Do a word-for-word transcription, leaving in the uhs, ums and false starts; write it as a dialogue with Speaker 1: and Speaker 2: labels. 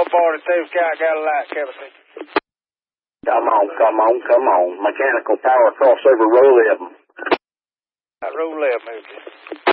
Speaker 1: forty-two, Scout, got a light, Kevin.
Speaker 2: Come on, come on, come on. Mechanical power crossover, roll eleven.
Speaker 1: Roll eleven, movie.